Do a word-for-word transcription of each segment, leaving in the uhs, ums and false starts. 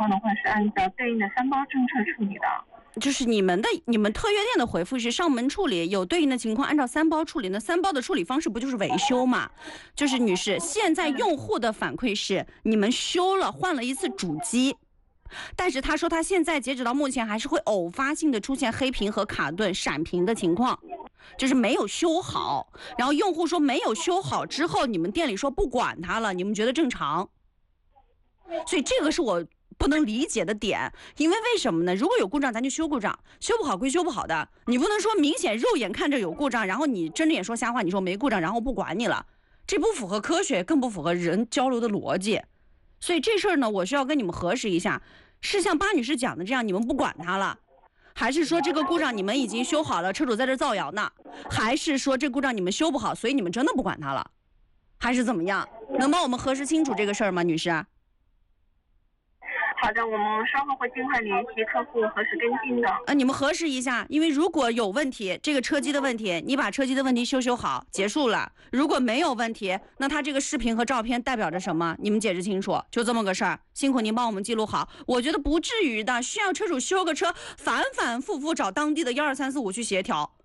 况的话是按照对应的三包政策处理的。 就是你们的你们特约店的回复是上门处理，有对应的情况按照三包处理。那三包的处理方式不就是维修嘛？就是女士，现在用户的反馈是你们修了换了一次主机，但是他说他现在截止到目前还是会偶发性的出现黑屏和卡顿闪屏的情况，就是没有修好。然后用户说没有修好之后，你们店里说不管它了，你们觉得正常？所以这个是我不能理解的点，因为为什么呢？如果有故障咱就修故障，修不好归修不好的，你不能说明显肉眼看着有故障，然后你睁着眼说瞎话，你说没故障然后不管你了，这不符合科学，更不符合人交流的逻辑。所以这事儿呢，我需要跟你们核实一下，是像巴女士讲的这样，你们不管它了，还是说这个故障你们已经修好了，车主在这造谣呢？还是说这故障你们修不好，所以你们真的不管它了？还是怎么样？能帮我们核实清楚这个事儿吗，女士？ 好的，我们稍后会尽快联系客户核实跟进的。 呃，你们核实一下，因为如果有问题，这个车机的问题，你把车机的问题修修好，结束了。如果没有问题，那它这个视频和照片代表着什么？你们解释清楚，就这么个事儿。辛苦您帮我们记录好，我觉得不至于的，需要车主修个车，反反复复找当地的幺二三四五去协调。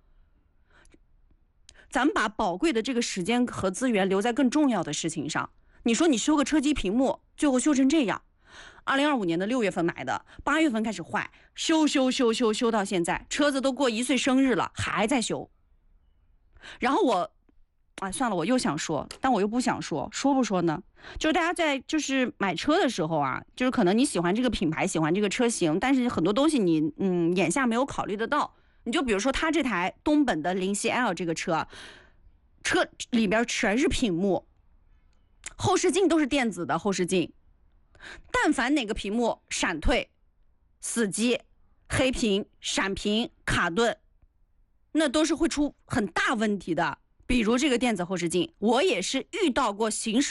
咱们把宝贵的这个时间和资源留在更重要的事情上。你说你修个车机屏幕，最后修成这样。二零二五年的六月份买的，八月份开始坏，修修修修修到现在，车子都过一岁生日了，还在修。然后我，哎，算了，我又想说，但我又不想说，说不说呢？就是大家在就是买车的时候啊，就是可能你喜欢这个品牌，喜欢这个车型，但是很多东西你嗯眼下没有考虑得到。你就比如说他这台东本的零系 L 这个车，车里边全是屏幕，后视镜都是电子的后视镜。但凡哪个屏幕闪退、死机、黑屏、闪屏、卡顿，那都是会出很大问题的。比如这个电子后视镜，我也是遇到过行驶